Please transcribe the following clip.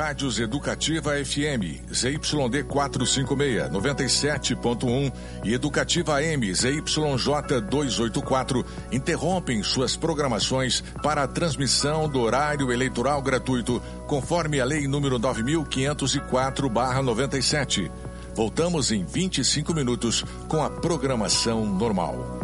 rádios Educativa FM, ZYD 456, 97.1 e Educativa AM, ZYJ 284, interrompem suas programações para a transmissão do horário eleitoral gratuito, conforme a Lei número 9.504/97. Voltamos em 25 minutos com a programação normal.